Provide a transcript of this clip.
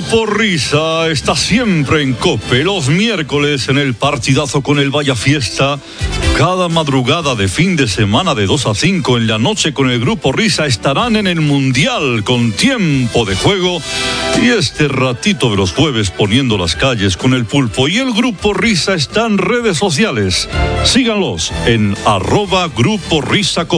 Grupo Risa está siempre en COPE, los miércoles en el partidazo con el Vaya Fiesta. Cada madrugada de fin de semana de 2 a 5 en la noche con el Grupo Risa estarán en el Mundial con tiempo de juego y este ratito de los jueves poniendo las calles con el pulpo. Y el Grupo Risa está en redes sociales. Síganlos en @Grupo Risa.